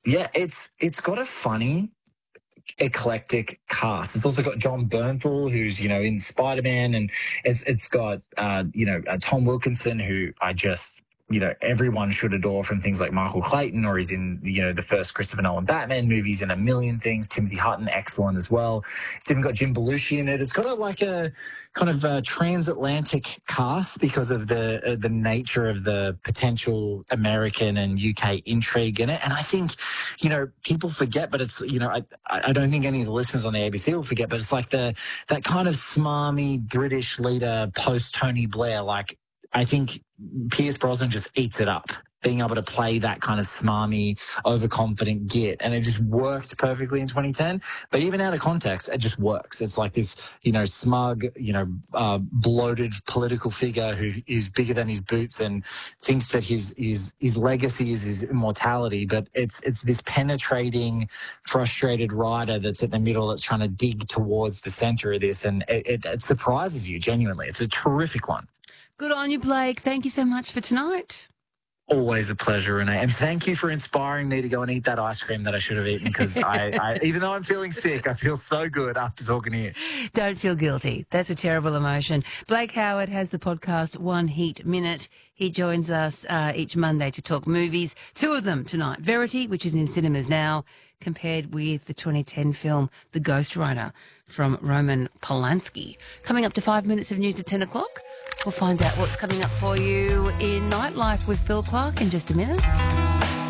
Yeah, it's got a funny, eclectic cast. It's also got John Bernthal, who's in Spider Man, and it's got Tom Wilkinson, who I just everyone should adore from things like Michael Clayton, or he's in the first Christopher Nolan Batman movies and a million things. Timothy Hutton, excellent as well. It's even got Jim Belushi in it. It's got like a kind of a transatlantic cast because of the nature of the potential American and UK intrigue in it. And I think people forget, but it's, I don't think any of the listeners on the ABC will forget, but it's like that kind of smarmy British leader post Tony Blair. Like, I think Pierce Brosnan just eats it up, being able to play that kind of smarmy, overconfident git. And it just worked perfectly in 2010. But even out of context, it just works. It's like this, smug, bloated political figure who is bigger than his boots and thinks that his legacy is his immortality. But it's this penetrating, frustrated writer that's at the middle that's trying to dig towards the center of this. And it surprises you, genuinely. It's a terrific one. Good on you, Blake. Thank you so much for tonight. Always a pleasure, Renee. And thank you for inspiring me to go and eat that ice cream that I should have eaten, because I even though I'm feeling sick, I feel so good after talking to you. Don't feel guilty. That's a terrible emotion. Blake Howard has the podcast One Heat Minute. He joins us each Monday to talk movies. Two of them tonight. Verity, which is in cinemas now, compared with the 2010 film The Ghostwriter from Roman Polanski. Coming up to 5 minutes of news at 10 o'clock. We'll find out what's coming up for you in Nightlife with Phil Clark in just a minute.